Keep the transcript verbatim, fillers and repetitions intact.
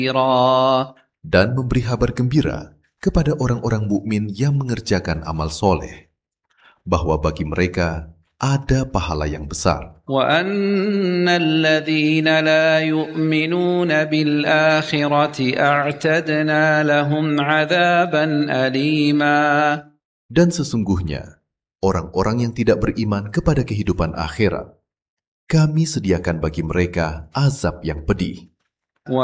dan memberi kabar gembira kepada orang-orang mukmin yang mengerjakan amal soleh, bahwa bagi mereka ada pahala yang besar. وَأَنَّ الَّذِينَ لَا يُؤْمِنُونَ بِالْآخِرَةِ أَعْتَدْنَا لَهُمْ عَذَابًا أَلِيمًا. Dan sesungguhnya, orang-orang yang tidak beriman kepada kehidupan akhirat, kami sediakan bagi mereka azab yang pedih.